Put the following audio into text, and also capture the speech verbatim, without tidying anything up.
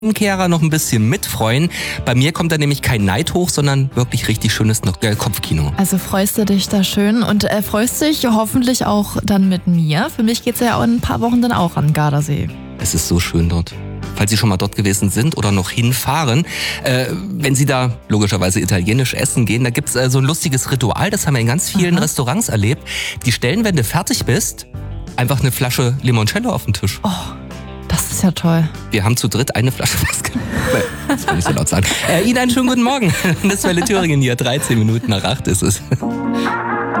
Kehrer noch ein bisschen mitfreuen. Bei mir kommt da nämlich kein Neid hoch, sondern wirklich richtig schönes äh, Kopfkino. Also freust du dich da schön und äh, freust dich hoffentlich auch dann mit mir. Für mich geht's ja auch in ein paar Wochen dann auch an Gardasee. Es ist so schön dort. Falls Sie schon mal dort gewesen sind oder noch hinfahren, äh, wenn Sie da logischerweise italienisch essen gehen, da gibt's äh, so ein lustiges Ritual, das haben wir in ganz vielen Aha. Restaurants erlebt. Die stellen, wenn du fertig bist, einfach eine Flasche Limoncello auf den Tisch. Oh, das ist ja toll. Wir haben zu dritt eine Flasche Whisky. Das will ich so laut sagen. Äh, Ihnen einen schönen guten Morgen. Das Welle Thüringen hier, dreizehn Minuten nach acht ist es.